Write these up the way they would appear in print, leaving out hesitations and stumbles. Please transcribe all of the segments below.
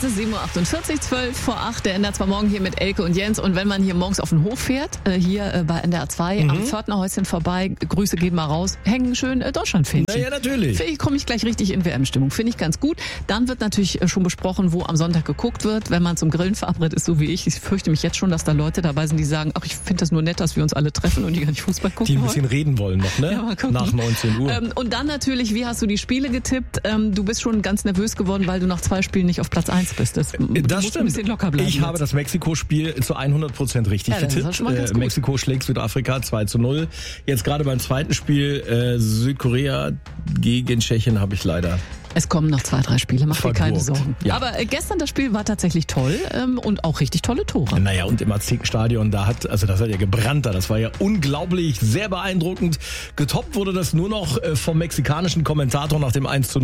Jetzt ist 7.48 Uhr, 12 vor 8. Der NDR 2 Morgen hier mit Elke und Jens. Und wenn man hier morgens auf den Hof fährt, hier bei NDR 2 am Pförtnerhäuschen vorbei, Grüße gehen mal raus, hängen schön Deutschlandfähnchen. Na ja, natürlich. Komme ich gleich richtig in WM-Stimmung. Finde ich ganz gut. Dann wird natürlich schon besprochen, wo am Sonntag geguckt wird, wenn man zum Grillen verabredet ist, so wie ich. Ich fürchte mich jetzt schon, dass da Leute dabei sind, die sagen, ach, ich finde das nur nett, dass wir uns alle treffen und die gar nicht Fußball gucken Die ein wollen. bisschen reden wollen noch, ne? Ja, mal gucken. Nach 19 Uhr. Und dann natürlich, wie hast du die Spiele getippt? Du bist schon ganz nervös geworden, weil du nach 2 Spielen nicht auf Platz 1 bist. Du musst stimmt. ein bisschen locker bleiben. Ich habe das Mexiko-Spiel zu 100% richtig das ist getippt. schon mal ganz gut. Mexiko schlägt Südafrika 2-0. Jetzt gerade beim zweiten Spiel Südkorea gegen Tschechien habe ich leider... Es kommen noch 2, 3 Spiele, mach dir keine Vergurkt. Sorgen. Ja. Aber gestern das Spiel war tatsächlich toll und auch richtig tolle Tore. Naja, und im Aztekenstadion, das hat ja gebrannt da. Das war ja unglaublich, sehr beeindruckend. Getoppt wurde das nur noch vom mexikanischen Kommentator nach dem 1-0.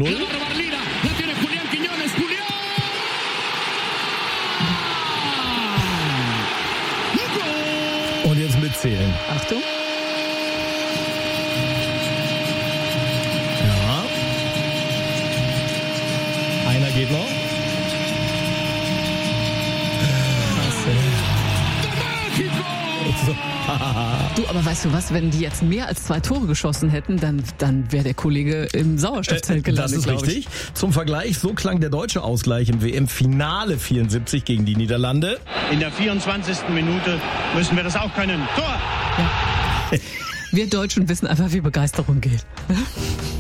Und jetzt mitzählen. Achtung. Ja. Einer geht noch. Du, aber weißt du was, wenn die jetzt mehr als 2 Tore geschossen hätten, dann wäre der Kollege im Sauerstoffzelt gelandet. Das ist richtig. Zum Vergleich, so klang der deutsche Ausgleich im WM-Finale 74 gegen die Niederlande. In der 24. Minute müssen wir das auch können. Tor! Ja. Wir Deutschen wissen einfach, wie Begeisterung geht.